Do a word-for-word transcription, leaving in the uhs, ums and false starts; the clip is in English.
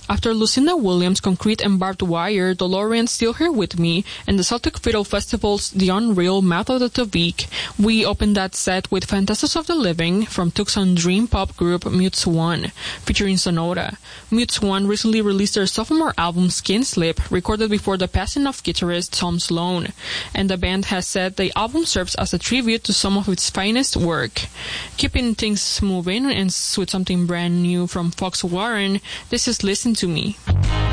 After Lucinda Williams' Concrete and Barbed Wire, DeLorean's Still Here With Me, and the Celtic Fiddle Festival's The Unreal Method of the Week, we opened that set with Fantastic of the Living from Tucson dream pop group Mute Swan, featuring Sonora. Mute Swan recently released their sophomore album Skin Slip, recorded before the passing of guitarist Tom Sloan, and the band has said the album serves as a tribute to some of its finest work. Keeping things moving and with something brand new from Fox Warren, this is Listen to Me.